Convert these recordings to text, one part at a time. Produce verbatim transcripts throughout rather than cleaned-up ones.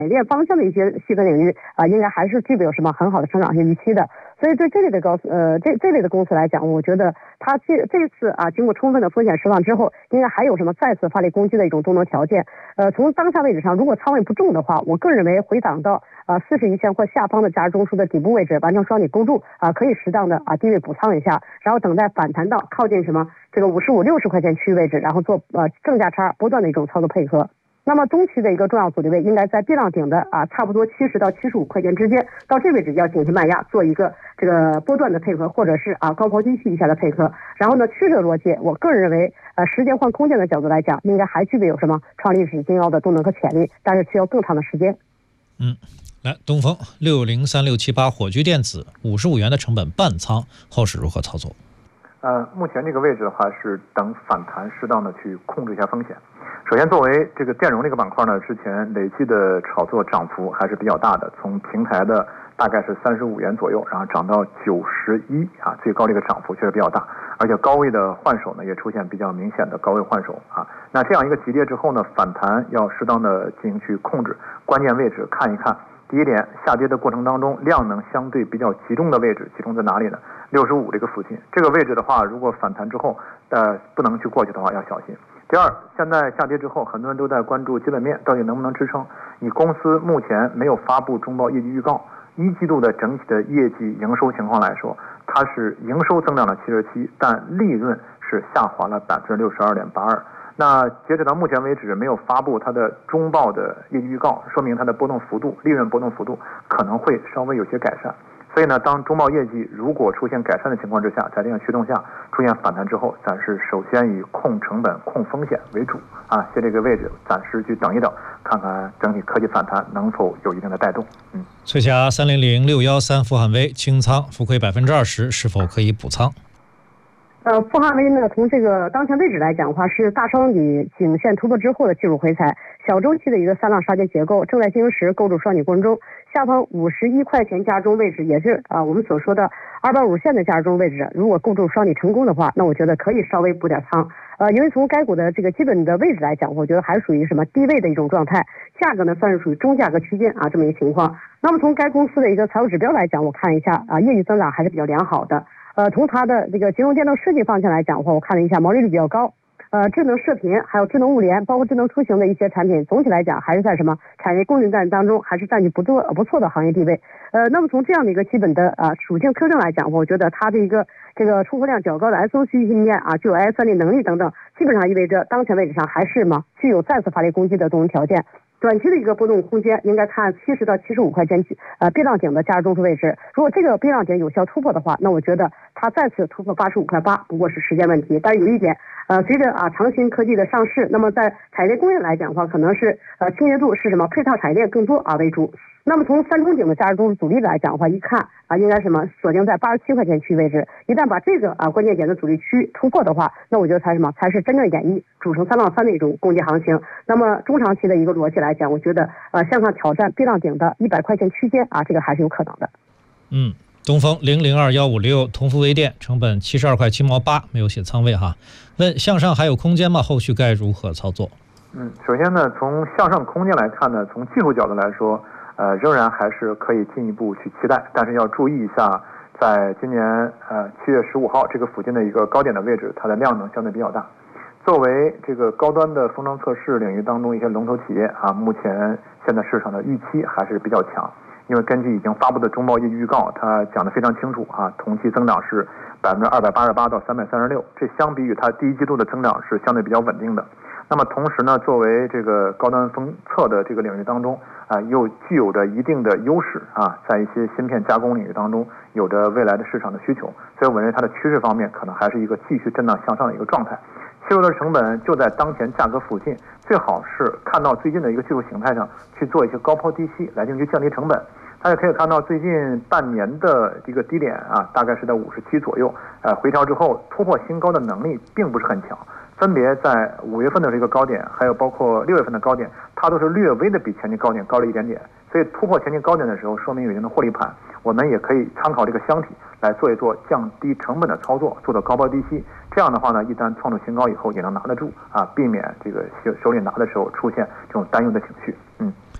链方向的一些细分领域啊、呃，应该还是具备有什么很好的成长性预期的。所以对这类的高呃这这类的公司来讲，我觉得它这这次啊经过充分的风险释放之后，应该还有什么再次发力攻击的一种动能条件。呃，从当下位置上，如果仓位不重的话，我个人认为回档到啊四十一线或下方的价值中枢的底部位置完成双底构筑啊，可以适当的啊低位补仓一下，然后等待反弹到靠近什么这个五十五六十块钱区域位置，然后做呃正价差不断的一种操作配合。那么中期的一个重要阻力位应该在 B 浪顶的啊差不多七十到七十五块钱之间，到这位置要紧急卖压，做一个这个波段的配合，或者是啊高抛低吸一下的配合。然后呢，趋势逻辑，我个人认为呃时间换空间的角度来讲，应该还具备有什么创历史新高的动能和潜力，但是需要更长的时间。 嗯，来东风六零三六七八火炬电子五十五元的成本半仓，后市如何操作？ 呃，目前这个位置的话是等反弹，适当的去控制一下风险。首先，作为这个电容这个板块呢，之前累计的炒作涨幅还是比较大的，从平台的大概是三十五元左右，然后涨到九十一啊，最高的一个涨幅确实比较大，而且高位的换手呢也出现比较明显的高位换手啊。那这样一个急跌之后呢，反弹要适当的进行去控制，关键位置看一看。第一点，下跌的过程当中，量能相对比较集中的位置，集中在哪里呢？六十五这个附近，这个位置的话，如果反弹之后，呃，不能去过去的话，要小心。第二，现在下跌之后，很多人都在关注基本面到底能不能支撑。你公司目前没有发布中报业绩预告，一季度的整体的业绩营收情况来说，它是营收增长了七十七，但利润是下滑了百分之六十二点八二。那截止到目前为止，没有发布它的中报的业绩预告，说明它的波动幅度、利润波动幅度可能会稍微有些改善。所以呢，当中报业绩如果出现改善的情况之下，在这样驱动下出现反弹之后，咱是首先以控成本、控风险为主啊，在这个位置暂时去等一等，看看整体科技反弹能否有一定的带动。嗯， 翠霞三零零六幺三富汉威清仓，浮亏百分之二十，是否可以补仓？ 呃，富汉威呢，从这个当前位置来讲的话，是大双底颈线突破之后的技术回踩，小周期的一个三浪杀跌结构正在进行时构筑双底过程中，下方五十一块钱价中位置也是啊、呃、我们所说的二百五十线的价中位置，如果构筑双底成功的话，那我觉得可以稍微补点仓。呃，因为从该股的这个基本的位置来讲，我觉得还属于什么低位的一种状态，价格呢算是属于中价格区间啊这么一个情况。那么从该公司的一个财务指标来讲，我看一下啊，业绩增长还是比较良好的。呃，从它的这个金融电动设计方向来讲的话，我看了一下毛利率比较高。呃，智能射频还有智能物联，包括智能出行的一些产品，总体来讲还是在什么产业供应链当中还是占据不错不错的行业地位。呃，那么从这样的一个基本的啊属性特征来讲，我觉得它的一个这个出货量较高的 S O C 芯片啊，具有 I 三 D 能力等等，基本上意味着当前位置上还是嘛具有再次发力攻击的动能条件。短期的一个波动空间应该看七十到七十五块钱呃 B 浪顶的价值中枢位置，如果这个 B 浪顶有效突破的话，那我觉得它再次突破八十五块八不过是时间问题。但是有一点呃随着啊长鑫科技的上市，那么在产业链供应来讲的话，可能是呃清洁度是什么配套产业链更多啊为主。那么从三中顶的价值中阻力来讲的话，一看啊应该什么锁定在八十七块钱区位置，一旦把这个啊关键点的阻力区突破的话，那我觉得才什么才是真正演绎主升三浪三的一种攻击行情。那么中长期的一个逻辑来讲，我觉得呃向上挑战 B 浪顶的一百块钱区间啊，这个还是有可能的。 嗯，东风零零二幺五六同福微电成本七十二块七毛八，没有写仓位哈。问向上还有空间吗？后续该如何操作？ 嗯，首先呢，从向上空间来看呢，从技术角度来说。呃，仍然还是可以进一步去期待，但是要注意一下，在今年呃七月十五号这个附近的一个高点的位置，它的量能相对比较大。作为这个高端的封装测试领域当中一些龙头企业啊，目前现在市场的预期还是比较强，因为根据已经发布的中报业绩预告，它讲得非常清楚啊，同期增长是百分之二百八十八到三百三十六，这相比于它第一季度的增长是相对比较稳定的。那么同时呢，作为这个高端封测的这个领域当中啊，又具有着一定的优势啊，在一些芯片加工领域当中有着未来的市场的需求，所以我认为它的趋势方面可能还是一个继续震荡向上的一个状态。切入的成本就在当前价格附近，最好是看到最近的一个技术形态上去做一些高抛低吸来进行降低成本。大家可以看到最近半年的这个低点啊，大概是在五十七左右，呃，回调之后突破新高的能力并不是很强。分别在五月份的这个高点，还有包括六月份的高点，它都是略微的比前期高点高了一点点。所以突破前期高点的时候，说明有一定的获利盘。我们也可以参考这个箱体来做一做降低成本的操作，做到高抛低吸。这样的话呢，一旦创出新高以后，也能拿得住啊，避免这个手手里拿的时候出现这种担忧的情绪。嗯。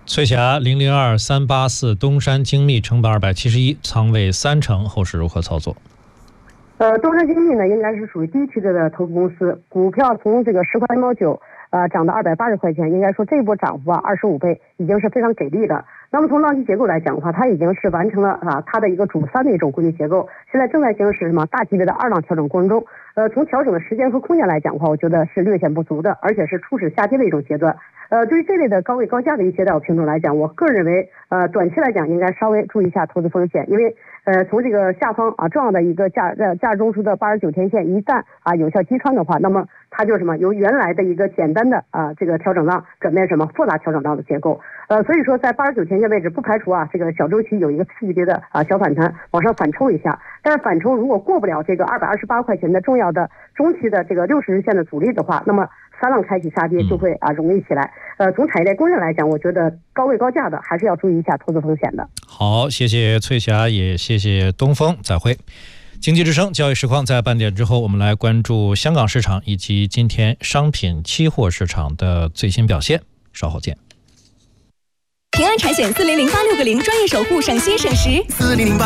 翠霞零零二三八四东山精密成本二百七十一，仓位三成，后市如何操作？ 呃，东山精密呢，应该是属于低梯队的投资公司，股票从这个十块一毛九，呃，涨到二百八十块钱，应该说这一波涨幅啊，二十五倍，已经是非常给力的。那么从浪迹结构来讲的话，它已经是完成了啊它的一个主三的一种规律结构，现在正在行使什么大级别的二浪调整过程中。呃，从调整的时间和空间来讲的话，我觉得是略显不足的，而且是初始下跌的一种阶段。呃，对于这类的高位高价的一些代表品种来讲，我个人认为，呃，短期来讲应该稍微注意一下投资风险，因为呃，从这个下方啊重要的一个价呃价值中枢的八十九天线一旦啊有效击穿的话，那么它就是什么由原来的一个简单的啊这个调整浪转变什么复杂调整浪的结构。呃，所以说在八十九天线位置不排除啊这个小周期有一个次级别的啊小反弹往上反抽一下，但是反抽如果过不了这个二百二十八块钱的重要的中期的这个六十日线的阻力的话，那么三浪开启杀跌就会啊容易起来。呃，从产业链公认来讲，我觉得高位高价的还是要注意一下投资风险的。 好，谢谢翠霞，也谢谢东风，再会。经济之声交易实况在半点之后，我们来关注香港市场以及今天商品期货市场的最新表现，稍后见。 平安产险四零零八六个零专业守护，省心省时。 四零零八